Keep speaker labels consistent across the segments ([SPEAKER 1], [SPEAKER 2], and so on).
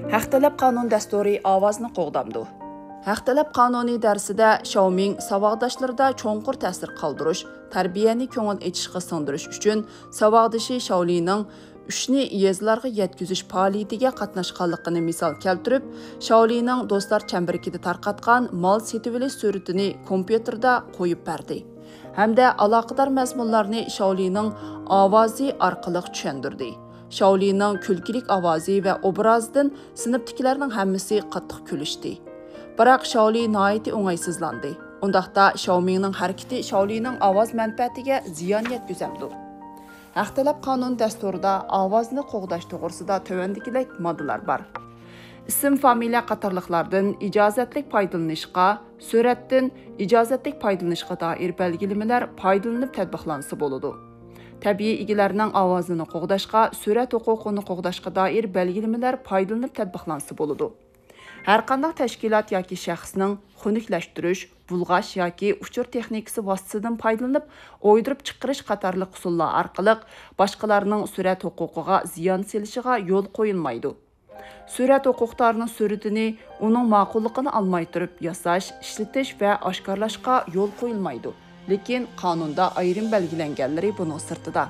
[SPEAKER 1] Haqtalab qonun dasturi ovozni qo'g'damdi. Haqtalab qonuniy darsida Xiaoming saboqdoshlarida cho'nqur ta'sir qoldirish, tarbiyani ko'ngil etishga singdirish uchun saboqdoshi Xiaolining ishni yezlarga yetkazish faoliyatiga qatnashganligini misol keltirib, Xiaolining do'stlar chambarikida tarqatgan mol setib olish suratini kompyuterda qo'yib berdi. Hamda aloqador mazmunlarni Xiaolining ovozi orqali tushundirdi. Xiaolining kulkilik ovozi va obrazidan sinfdagilarning hammasi qattiq kulishdi. Biroq Xiaoli nihoyatda o'ng'aysizlandi. Undaqda Xiaomingning harakati Xiaolining ovoz manfaatiga ziyon yetkazamdi. Haqtalab qonun dasturida ovozni qo'g'dash to'g'risida tövandikidek moddalar bor. Ism, familiya qatorliqlardan ijozatlik foydalanishga, suratdan ijozatlik foydalanishga doir belgilamalar foydalanib tatbiqlansa bo'ladi. Tabiiy egilərinin ovozini qo'g'dashga, surat huquqini qo'g'dashga doir belgilamalar foydalanib tatbiqlansa bo'ladi. Har qanday tashkilot yoki shaxsning xunuklashtirish, bulg'ash yoki uchur texnikasi vositasidan foydalanib, o'ydirib chiqarish qatorliq usullar orqali boshqalarning surat huquqiga ziyon selishiga yo'l qo'yilmaydi. Surat huquqdorining suratini uning ma'qulligini olmay turib yasash, ishlatish va oshkorlashga yo'l qo'yilmaydi. Lekin qonunda ayrim belgilanganlari buning sirtida.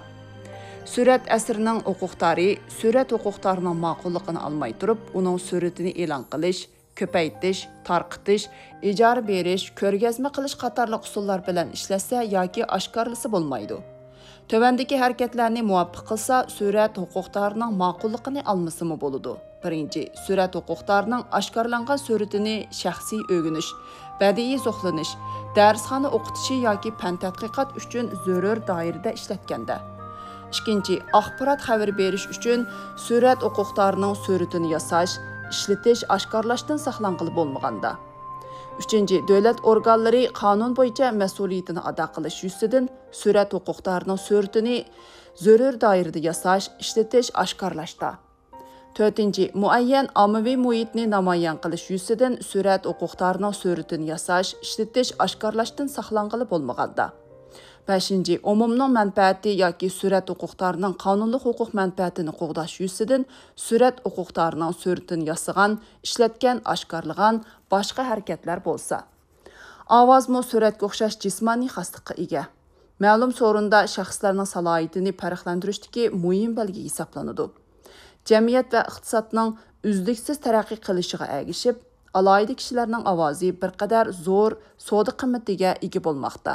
[SPEAKER 1] Surat asrining huquqdori surat huquqdorining ma'qulligini olmay turib, uning suratini e'lon qilish, ko'paytirish, tarqitish, ijara berish, ko'rgazma qilish qatorliq usullar bilan ishlatsa yoki oshkorlasa bo'lmaydi. Tövandagi harakatlarni muvofiq qilsa, surat huquqdorining ma'qulligini olmasimi bo'ladi. Birinchi, surat huquqdorining oshkorlangan suratini shaxsiy o'rganish, badiiy zo'qlanish, darsxona o'qitishi yoki fan tadqiqot uchun zarur doirada ishlatganda. Ikkinchi, axborot xabar berish uchun surat huquqdorining suratini yasash, ishlatish, oshkorlashdan saqlanqili bo'lmaganda. Uchinchi, davlat organlari qonun bo'yicha mas'uliyatini ado qilish yuzidan surat huquqdorining suratini zarur doirada yasash, ishlatish, oshkorlashda. To'rtinchi, muayyan ommaviy muhitni namoyon qilish yuzidan surat huquqdorining suratini yasash, ishlatish, oshkorlashdan saqlanqili bo'lmaganda. Beshinchi, umumning manfaati yoki surat huquqdorining qonunli huquq manfaatini qo'g'dash yuzidan surat huquqdorining suratini yasagan, ishlatgan, oshkorlagan boshqa harakatlar bo'lsa. Ovozmi suratga o'xshash jismoniy xoslikqa ega. Ma'lum so'rinda shaxslarning salohiyatini farqlantirishdagi muhim belgi hisoblanadi. Jamiyat va iqtisodning uzluksiz taraqqiy qilishiga ergishib, alohida kishilarning ovozi bir qadar zo'r savdo qimmatiga ega bo'lmoqda.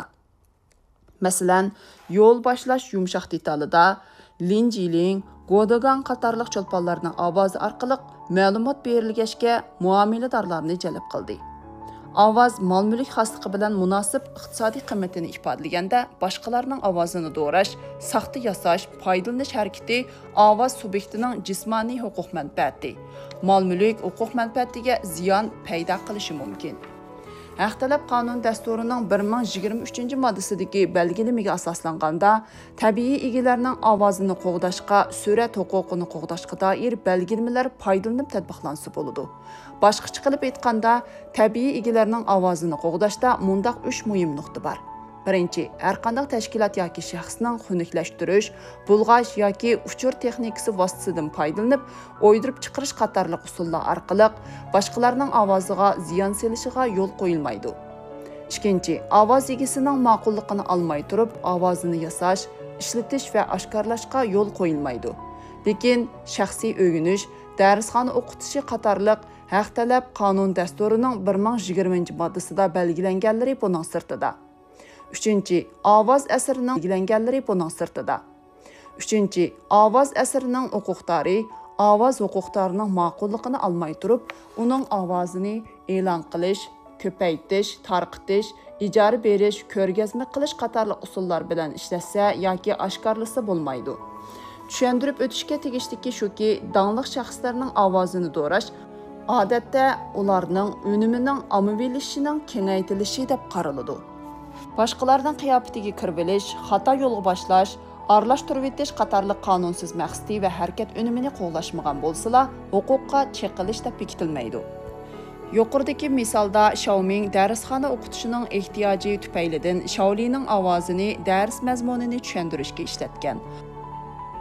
[SPEAKER 1] Masalan, yo'l boshlash yumshoq detalida Linjiling, Godogan qatorliq cho'lponlarning ovozi orqali ma'lumot berilgachga muomiladorlarni jalb qildi. Ovoz mol-mulk xosligi bilan munosib iqtisodiy qimmatini ifodalaganda boshqalarning ovozini do'rash, saxta yasash, foydalanish harakati ovoz subyektining jismoniy huquq manfaati, mol-mulk huquq manfaatiga ziyon paydo qilishi mumkin. Haqtalab qonun dasturining 1023-moddasidagi belgilamaga asoslanganda, tabiiy egilarning ovozini qo'g'dashga, surat huquqini qo'g'dashga doir belgilamalar foydalanib tatbiqlansa bo'ladi. Boshqacha qilib aytganda, tabiiy egilarning ovozini qo'g'dashda mundaq 3 muhim nuqta bor. Birinchi, har qanday tashkilot yoki shaxsning xunuklashtirish, bulg'ash yoki uchur texnikasi vositasidan foydalanib, o'ydirib chiqarish qatorliq usullar orqali boshqalarning ovoziga ziyon selishiga yo'l qo'yilmaydi. Ikkinchi, ovoz egasining ma'qulligini olmay turib, ovozini yasash, ishlatish va oshkorlashga yo'l qo'yilmaydi. Lekin shaxsiy o'rganish, darsxona o'qitishi qatorliq haqtalab qonun dasturining 1020-moddasida belgilanganlari buning sirtida. Uchinchi, ovoz asrining belgilanganlari buning sirtida. Uchinchi, ovoz asrining huquqdori ovoz huquqdorining ma'qulligini olmay turib, uning ovozini e'lon qilish, ko'paytirish, tarqitish, ijara berish, ko'rgazma qilish qatorli usullar bilan ishlatsa yoki oshkorlasa bo'lmaydi. Tushuntirib o'tishga tegishliki shuki, danglik shaxslarning ovozini do'rash odatda ularning unumining ommaviylashishining kengaytirilishi deb qaraladi. Boshqalarning qiyofatiga kirib olish, xato yo'lga boshlash, aralashtirib etish qatorliq qonunsiz maqsadiy va harakat unumini qo'llashmagan bo'lsa, huquqqa cheqilish deb bekitilmaydi. Yuqoridagi misolda Xiaoming darsxona o'qitishining ehtiyoji tufaylidan Xiaolining ovozini dars mazmunini tushuntirishga ishlatgan.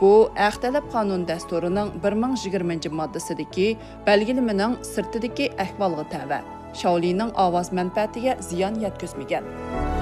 [SPEAKER 1] Bu, haq talab qonun dasturining 1020 moddasidagi belgilemening sirtidagi ahvolga tava. Shaolining ovoz manfaatiga ziyon yetkazmagan.